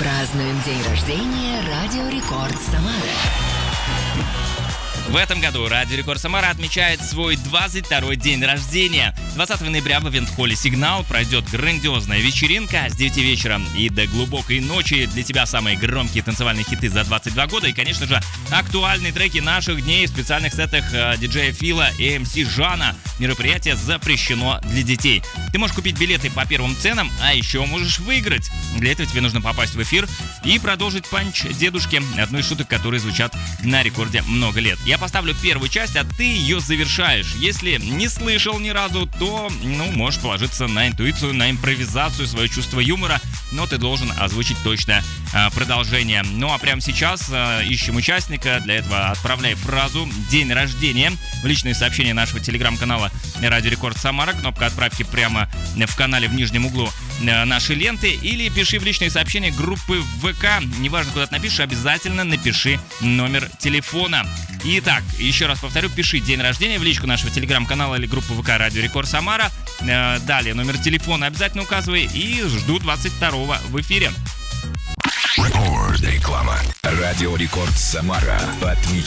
Празднуем день рождения Радио Рекорд Самара. В этом году Радио Рекорд Самара отмечает свой 22-й день рождения. 20 ноября в ивент-холле «Сигнал» пройдет грандиозная вечеринка с 9 вечера и до глубокой ночи. Для тебя самые громкие танцевальные хиты за 22 года и, конечно же, актуальные треки наших дней в специальных сетах диджея Фила и МС Жана. Мероприятие запрещено для детей. Ты можешь купить билеты по первым ценам, а еще можешь выиграть. Для этого тебе нужно попасть в эфир и продолжить панч дедушки, одну из шуток, которые звучат на рекорде много лет. Я поставлю первую часть, а ты ее завершаешь. Если не слышал ни разу, то, можешь положиться на интуицию, на импровизацию, свое чувство юмора, но ты должен озвучить точно продолжение. Ну а прямо сейчас ищем участника. Для этого отправляй фразу «День рождения» в личные сообщения нашего телеграм-канала Радио Рекорд Самара. Кнопка отправки прямо в канале в нижнем углу нашей ленты. Или пиши в личные сообщения группы ВК. Неважно, куда ты напишешь, обязательно напиши номер телефона. Итак, еще раз повторю, пиши день рождения в личку нашего телеграм-канала или группы ВК Радио Рекорд Самара. Далее номер телефона обязательно указывай и жду 22-го в эфире. Реклама. Радио Рекорд Самара.